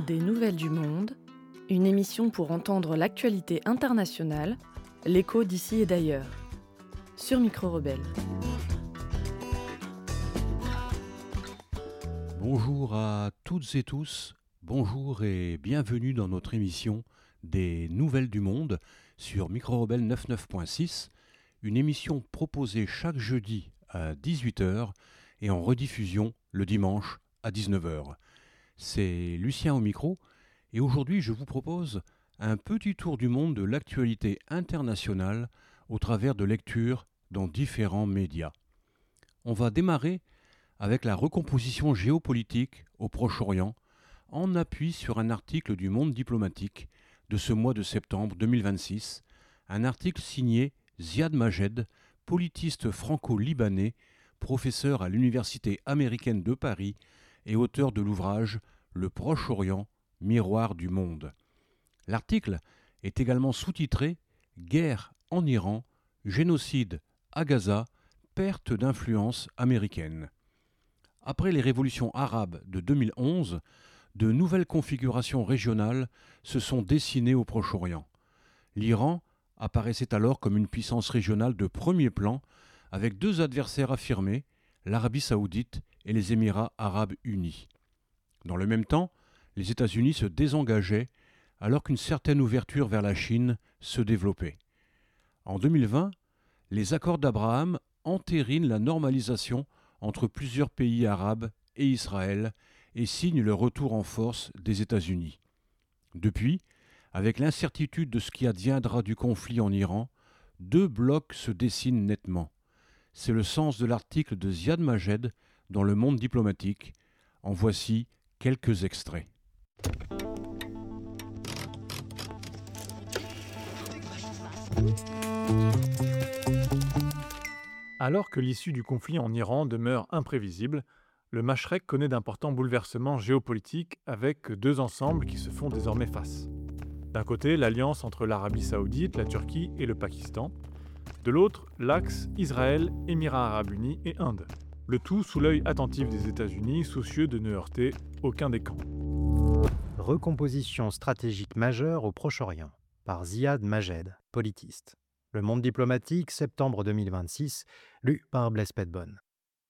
Des nouvelles du monde, une émission pour entendre l'actualité internationale, l'écho d'ici et d'ailleurs, sur Micro Rebelle. Bonjour à toutes et tous, bonjour et bienvenue dans notre émission Des nouvelles du monde sur Micro Rebelle 99.6, une émission proposée chaque jeudi à 18h et en rediffusion le dimanche à 19h. C'est Lucien au micro et aujourd'hui je vous propose un petit tour du monde de l'actualité internationale au travers de lectures dans différents médias. On va démarrer avec la recomposition géopolitique au Proche-Orient en appui sur un article du Monde diplomatique de ce mois de septembre 2026, un article signé Ziad Majed, politiste franco-libanais, professeur à l'Université américaine de Paris et auteur de l'ouvrage Le Proche-Orient, miroir du monde. L'article est également sous-titré Guerre en Iran, génocide à Gaza, perte d'influence américaine. Après les révolutions arabes de 2011, de nouvelles configurations régionales se sont dessinées au Proche-Orient. L'Iran apparaissait alors comme une puissance régionale de premier plan, avec deux adversaires affirmés, l'Arabie saoudite et les Émirats arabes unis. Dans le même temps, les États-Unis se désengageaient alors qu'une certaine ouverture vers la Chine se développait. En 2020, les accords d'Abraham entérinent la normalisation entre plusieurs pays arabes et Israël et signent le retour en force des États-Unis. Depuis, avec l'incertitude de ce qui adviendra du conflit en Iran, deux blocs se dessinent nettement. C'est le sens de l'article de Ziad Majed dans Le Monde diplomatique. En voici quelques extraits. Alors que l'issue du conflit en Iran demeure imprévisible, le Mashrek connaît d'importants bouleversements géopolitiques avec deux ensembles qui se font désormais face. D'un côté, l'alliance entre l'Arabie saoudite, la Turquie et le Pakistan. De l'autre, l'axe Israël, Émirats arabes unis et Inde. Le tout sous l'œil attentif des États-Unis, soucieux de ne heurter aucun des camps. Recomposition stratégique majeure au Proche-Orient, par Ziad Majed, politiste. Le Monde diplomatique, septembre 2026, lu par Blaise Petbon.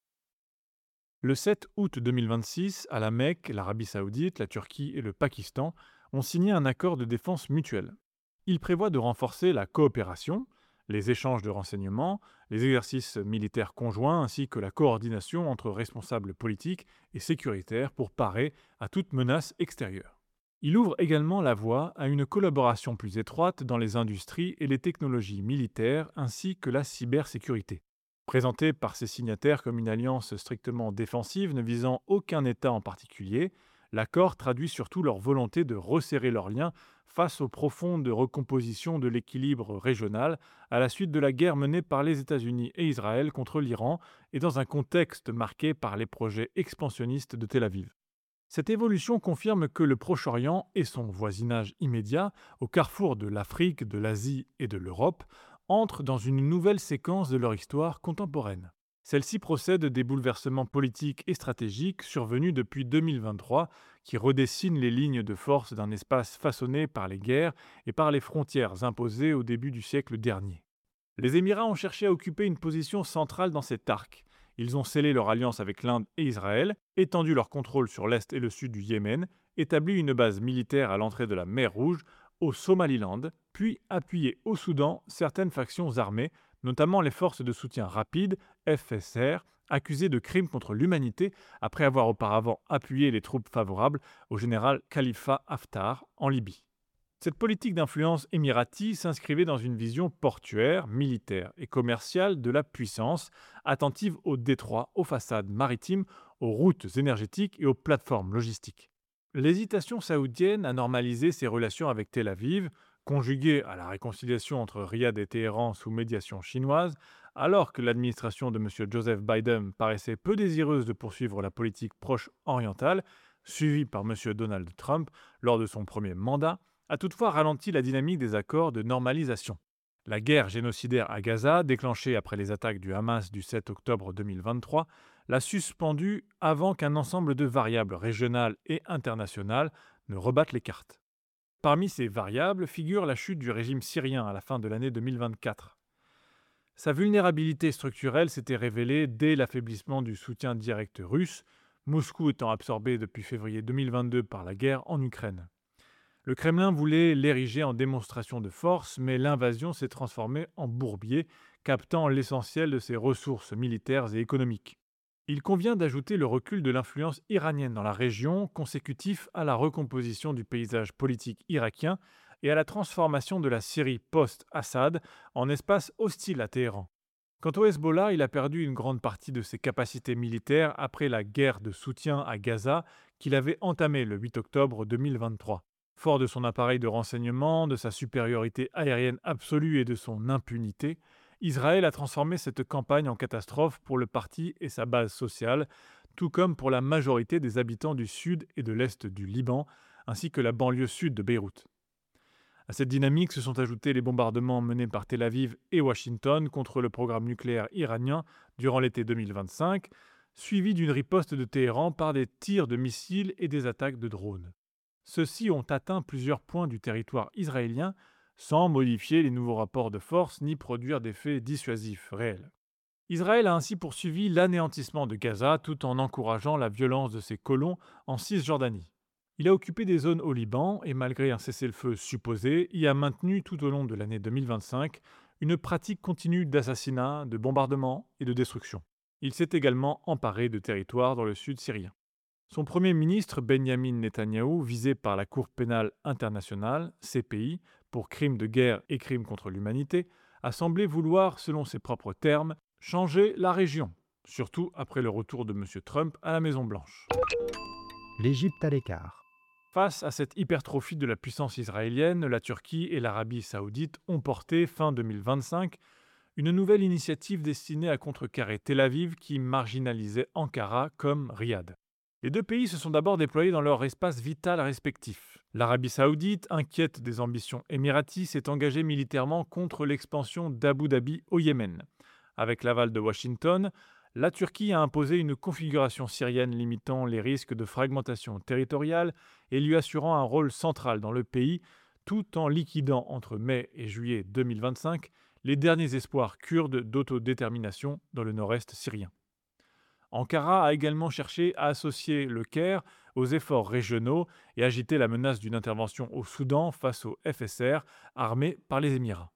Le 7 août 2026, à la Mecque, l'Arabie saoudite, la Turquie et le Pakistan ont signé un accord de défense mutuelle. Il prévoit de renforcer la coopération, les échanges de renseignements, les exercices militaires conjoints ainsi que la coordination entre responsables politiques et sécuritaires pour parer à toute menace extérieure. Il ouvre également la voie à une collaboration plus étroite dans les industries et les technologies militaires ainsi que la cybersécurité. Présenté par ses signataires comme une alliance strictement défensive ne visant aucun État en particulier, l'accord traduit surtout leur volonté de resserrer leurs liens face aux profondes recompositions de l'équilibre régional à la suite de la guerre menée par les États-Unis et Israël contre l'Iran et dans un contexte marqué par les projets expansionnistes de Tel Aviv. Cette évolution confirme que le Proche-Orient et son voisinage immédiat, au carrefour de l'Afrique, de l'Asie et de l'Europe, entrent dans une nouvelle séquence de leur histoire contemporaine. Celle-ci procède des bouleversements politiques et stratégiques survenus depuis 2023 qui redessinent les lignes de force d'un espace façonné par les guerres et par les frontières imposées au début du siècle dernier. Les Émirats ont cherché à occuper une position centrale dans cet arc. Ils ont scellé leur alliance avec l'Inde et Israël, étendu leur contrôle sur l'est et le sud du Yémen, établi une base militaire à l'entrée de la mer Rouge, au Somaliland, puis appuyé au Soudan certaines factions armées, notamment les forces de soutien rapide, FSR, accusées de crimes contre l'humanité après avoir auparavant appuyé les troupes favorables au général Khalifa Haftar en Libye. Cette politique d'influence émirati s'inscrivait dans une vision portuaire, militaire et commerciale de la puissance, attentive aux détroits, aux façades maritimes, aux routes énergétiques et aux plateformes logistiques. L'hésitation saoudienne à normaliser ses relations avec Tel Aviv, conjuguée à la réconciliation entre Riyad et Téhéran sous médiation chinoise, alors que l'administration de M. Joseph Biden paraissait peu désireuse de poursuivre la politique proche orientale, suivie par M. Donald Trump lors de son premier mandat, a toutefois ralenti la dynamique des accords de normalisation. La guerre génocidaire à Gaza, déclenchée après les attaques du Hamas du 7 octobre 2023, l'a suspendue avant qu'un ensemble de variables régionales et internationales, ne rebattent les cartes. Parmi ces variables figure la chute du régime syrien à la fin de l'année 2024. Sa vulnérabilité structurelle s'était révélée dès l'affaiblissement du soutien direct russe, Moscou étant absorbé depuis février 2022 par la guerre en Ukraine. Le Kremlin voulait l'ériger en démonstration de force, mais l'invasion s'est transformée en bourbier, captant l'essentiel de ses ressources militaires et économiques. Il convient d'ajouter le recul de l'influence iranienne dans la région, consécutif à la recomposition du paysage politique irakien et à la transformation de la Syrie post-Assad en espace hostile à Téhéran. Quant au Hezbollah, il a perdu une grande partie de ses capacités militaires après la guerre de soutien à Gaza qu'il avait entamée le 8 octobre 2023. Fort de son appareil de renseignement, de sa supériorité aérienne absolue et de son impunité, Israël a transformé cette campagne en catastrophe pour le parti et sa base sociale, tout comme pour la majorité des habitants du sud et de l'est du Liban, ainsi que la banlieue sud de Beyrouth. À cette dynamique se sont ajoutés les bombardements menés par Tel Aviv et Washington contre le programme nucléaire iranien durant l'été 2025, suivis d'une riposte de Téhéran par des tirs de missiles et des attaques de drones. Ceux-ci ont atteint plusieurs points du territoire israélien sans modifier les nouveaux rapports de force ni produire d'effets dissuasifs réels. Israël a ainsi poursuivi l'anéantissement de Gaza tout en encourageant la violence de ses colons en Cisjordanie. Il a occupé des zones au Liban et malgré un cessez-le-feu supposé, y a maintenu tout au long de l'année 2025 une pratique continue d'assassinats, de bombardements et de destruction. Il s'est également emparé de territoires dans le sud syrien. Son premier ministre, Benyamin Netanyahou, visé par la Cour pénale internationale, CPI, pour crimes de guerre et crimes contre l'humanité, a semblé vouloir, selon ses propres termes, changer la région, surtout après le retour de M. Trump à la Maison-Blanche. L'Égypte à l'écart. Face à cette hypertrophie de la puissance israélienne, la Turquie et l'Arabie saoudite ont porté, fin 2025, une nouvelle initiative destinée à contrecarrer Tel Aviv qui marginalisait Ankara comme Riyad. Les deux pays se sont d'abord déployés dans leur espace vital respectif. L'Arabie saoudite, inquiète des ambitions émiraties, s'est engagée militairement contre l'expansion d'Abu Dhabi au Yémen. Avec l'aval de Washington, la Turquie a imposé une configuration syrienne limitant les risques de fragmentation territoriale et lui assurant un rôle central dans le pays, tout en liquidant entre mai et juillet 2025 les derniers espoirs kurdes d'autodétermination dans le nord-est syrien. Ankara a également cherché à associer le Caire aux efforts régionaux et agiter la menace d'une intervention au Soudan face au FSR, armé par les Émirats.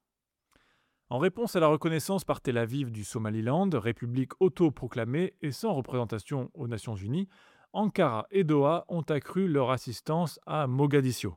En réponse à la reconnaissance par Tel Aviv du Somaliland, république autoproclamée et sans représentation aux Nations Unies, Ankara et Doha ont accru leur assistance à Mogadiscio.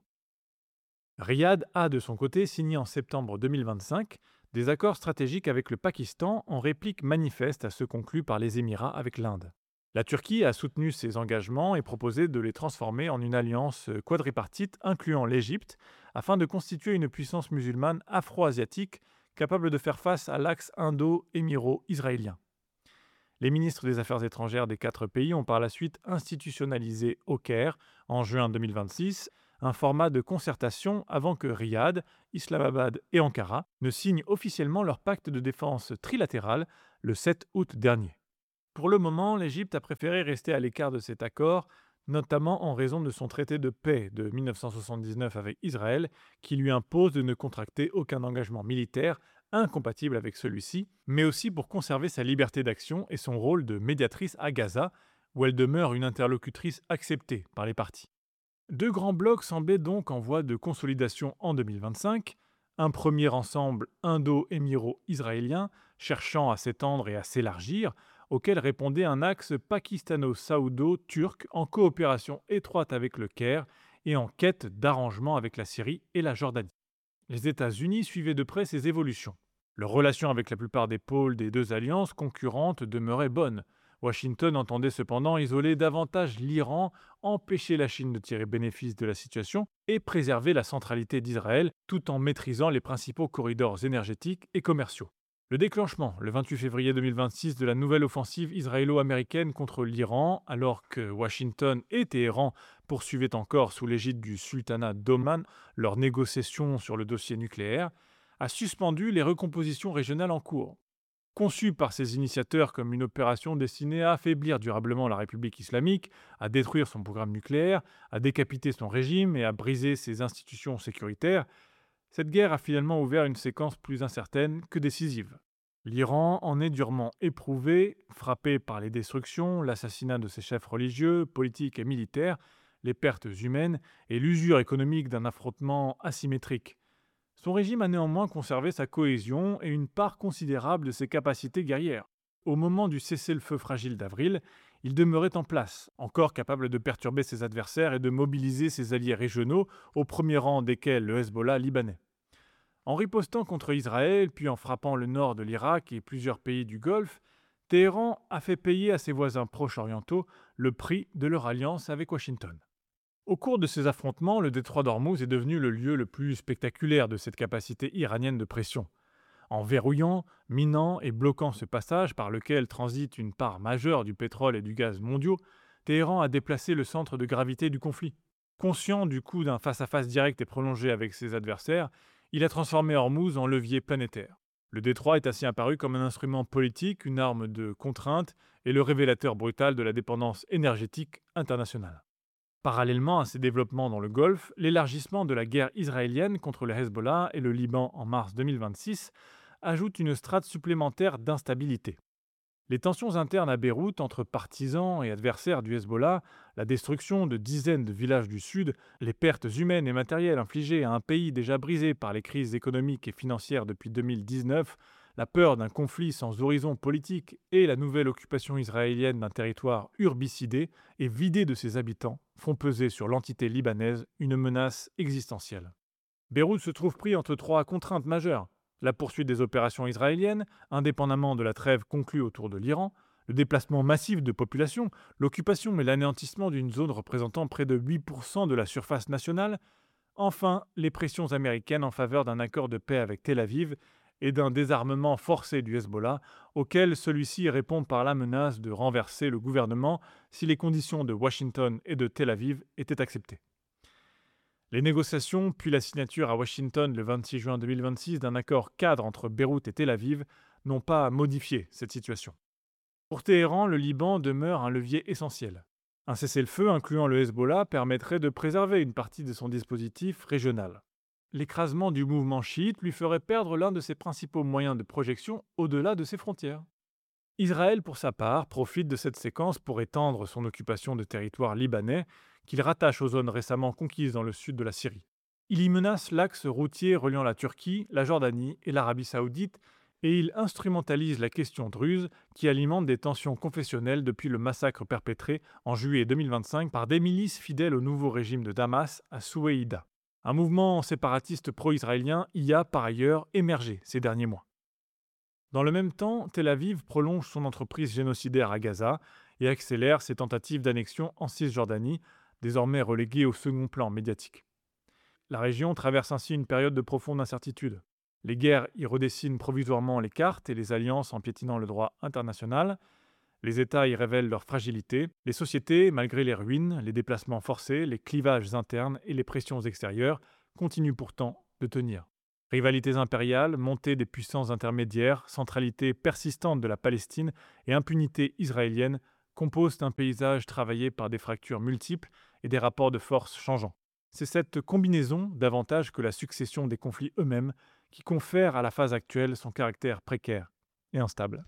Riyad a de son côté signé en septembre 2025 des accords stratégiques avec le Pakistan en réplique manifeste à ceux conclus par les Émirats avec l'Inde. La Turquie a soutenu ces engagements et proposé de les transformer en une alliance quadripartite incluant l'Égypte afin de constituer une puissance musulmane afro-asiatique capable de faire face à l'axe indo-émiro-israélien. Les ministres des Affaires étrangères des 4 pays ont par la suite institutionnalisé au Caire, en juin 2026, un format de concertation avant que Riyad, Islamabad et Ankara ne signent officiellement leur pacte de défense trilatéral le 7 août dernier. Pour le moment, l'Égypte a préféré rester à l'écart de cet accord, notamment en raison de son traité de paix de 1979 avec Israël, qui lui impose de ne contracter aucun engagement militaire incompatible avec celui-ci, mais aussi pour conserver sa liberté d'action et son rôle de médiatrice à Gaza, où elle demeure une interlocutrice acceptée par les parties. 2 grands blocs semblaient donc en voie de consolidation en 2025, un premier ensemble indo-émiro-israélien cherchant à s'étendre et à s'élargir, auquel répondait un axe pakistano-saoudo-turc en coopération étroite avec le Caire et en quête d'arrangement avec la Syrie et la Jordanie. Les États-Unis suivaient de près ces évolutions. Leurs relations avec la plupart des pôles des 2 alliances concurrentes demeuraient bonnes. Washington entendait cependant isoler davantage l'Iran, empêcher la Chine de tirer bénéfice de la situation et préserver la centralité d'Israël tout en maîtrisant les principaux corridors énergétiques et commerciaux. Le déclenchement, le 28 février 2026, de la nouvelle offensive israélo-américaine contre l'Iran, alors que Washington et Téhéran poursuivaient encore sous l'égide du sultanat d'Oman leurs négociations sur le dossier nucléaire, a suspendu les recompositions régionales en cours. Conçue par ses initiateurs comme une opération destinée à affaiblir durablement la République islamique, à détruire son programme nucléaire, à décapiter son régime et à briser ses institutions sécuritaires, cette guerre a finalement ouvert une séquence plus incertaine que décisive. L'Iran en est durement éprouvé, frappé par les destructions, l'assassinat de ses chefs religieux, politiques et militaires, les pertes humaines et l'usure économique d'un affrontement asymétrique. Son régime a néanmoins conservé sa cohésion et une part considérable de ses capacités guerrières. Au moment du cessez-le-feu fragile d'avril, il demeurait en place, encore capable de perturber ses adversaires et de mobiliser ses alliés régionaux, au premier rang desquels le Hezbollah libanais. En ripostant contre Israël, puis en frappant le nord de l'Irak et plusieurs pays du Golfe, Téhéran a fait payer à ses voisins proches-orientaux le prix de leur alliance avec Washington. Au cours de ces affrontements, le détroit d'Ormuz est devenu le lieu le plus spectaculaire de cette capacité iranienne de pression. En verrouillant, minant et bloquant ce passage par lequel transite une part majeure du pétrole et du gaz mondiaux, Téhéran a déplacé le centre de gravité du conflit. Conscient du coup d'un face-à-face direct et prolongé avec ses adversaires, il a transformé Ormuz en levier planétaire. Le détroit est ainsi apparu comme un instrument politique, une arme de contrainte et le révélateur brutal de la dépendance énergétique internationale. Parallèlement à ces développements dans le Golfe, l'élargissement de la guerre israélienne contre le Hezbollah et le Liban en mars 2026 ajoute une strate supplémentaire d'instabilité. Les tensions internes à Beyrouth entre partisans et adversaires du Hezbollah, la destruction de dizaines de villages du Sud, les pertes humaines et matérielles infligées à un pays déjà brisé par les crises économiques et financières depuis 2019, la peur d'un conflit sans horizon politique et la nouvelle occupation israélienne d'un territoire urbicidé et vidé de ses habitants font peser sur l'entité libanaise une menace existentielle. Beyrouth se trouve pris entre trois contraintes majeures: la poursuite des opérations israéliennes, indépendamment de la trêve conclue autour de l'Iran, le déplacement massif de population, l'occupation et l'anéantissement d'une zone représentant près de 8% de la surface nationale, enfin les pressions américaines en faveur d'un accord de paix avec Tel Aviv et d'un désarmement forcé du Hezbollah, auquel celui-ci répond par la menace de renverser le gouvernement si les conditions de Washington et de Tel Aviv étaient acceptées. Les négociations, puis la signature à Washington le 26 juin 2026 d'un accord cadre entre Beyrouth et Tel Aviv, n'ont pas modifié cette situation. Pour Téhéran, le Liban demeure un levier essentiel. Un cessez-le-feu incluant le Hezbollah permettrait de préserver une partie de son dispositif régional. L'écrasement du mouvement chiite lui ferait perdre l'un de ses principaux moyens de projection au-delà de ses frontières. Israël, pour sa part, profite de cette séquence pour étendre son occupation de territoire libanais qu'il rattache aux zones récemment conquises dans le sud de la Syrie. Il y menace l'axe routier reliant la Turquie, la Jordanie et l'Arabie saoudite et il instrumentalise la question druze qui alimente des tensions confessionnelles depuis le massacre perpétré en juillet 2025 par des milices fidèles au nouveau régime de Damas à Soueïda. Un mouvement séparatiste pro-israélien y a par ailleurs émergé ces derniers mois. Dans le même temps, Tel Aviv prolonge son entreprise génocidaire à Gaza et accélère ses tentatives d'annexion en Cisjordanie, désormais reléguée au second plan médiatique. La région traverse ainsi une période de profonde incertitude. Les guerres y redessinent provisoirement les cartes et les alliances en piétinant le droit international. Les États y révèlent leur fragilité. Les sociétés, malgré les ruines, les déplacements forcés, les clivages internes et les pressions extérieures, continuent pourtant de tenir. Rivalités impériales, montée des puissances intermédiaires, centralité persistante de la Palestine et impunité israélienne composent un paysage travaillé par des fractures multiples et des rapports de force changeants. C'est cette combinaison, davantage que la succession des conflits eux-mêmes, qui confère à la phase actuelle son caractère précaire et instable.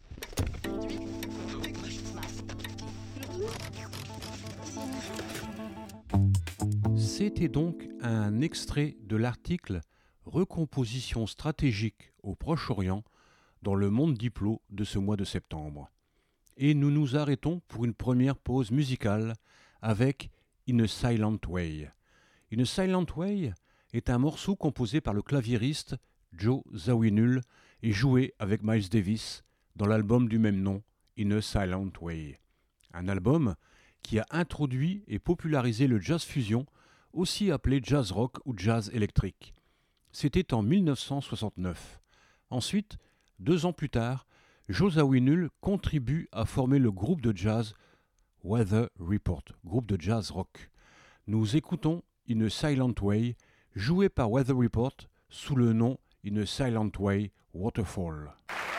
C'était donc un extrait de l'article Recomposition stratégique au Proche-Orient dans le Monde Diplo de ce mois de septembre. Et nous nous arrêtons pour une première pause musicale avec In a Silent Way. In a Silent Way est un morceau composé par le claviériste Joe Zawinul et joué avec Miles Davis dans l'album du même nom, In a Silent Way. Un album qui a introduit et popularisé le jazz fusion, aussi appelé jazz rock ou jazz électrique. C'était en 1969. Ensuite, 2 ans plus tard, Joe Zawinul contribue à former le groupe de jazz Weather Report, groupe de jazz rock. Nous écoutons In a Silent Way, joué par Weather Report sous le nom In a Silent Way Waterfall.